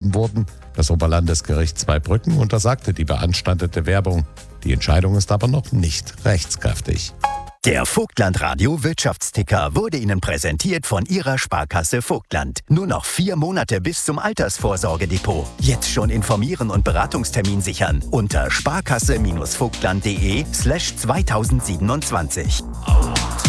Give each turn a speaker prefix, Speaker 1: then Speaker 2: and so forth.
Speaker 1: beschlossen wurden. Das Oberlandesgericht Zweibrücken untersagte die beanstandete Werbung. Die Entscheidung ist aber noch nicht rechtskräftig.
Speaker 2: Der Vogtland Radio Wirtschaftsticker wurde Ihnen präsentiert von Ihrer Sparkasse Vogtland. Nur noch 4 Monate bis zum Altersvorsorgedepot. Jetzt schon informieren und Beratungstermin sichern unter sparkasse-vogtland.de/2027.